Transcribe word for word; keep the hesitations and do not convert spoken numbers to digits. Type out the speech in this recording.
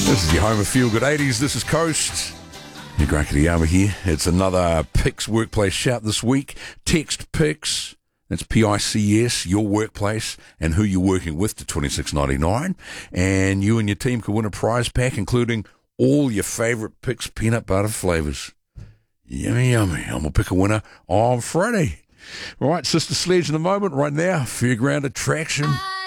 This is your home of Feel Good eighties. This is Coast. Your Grakadiyama here. It's another Picks Workplace Shout this week. Text Picks, that's P I C S, your workplace, and who you're working with to twenty-six ninety-nine. And you and your team can win a prize pack, including all your favourite Picks peanut butter flavours. Yummy, yummy. I'm going to pick a winner on Friday. All right, Sister Sledge in the moment right now. Fairground Attraction.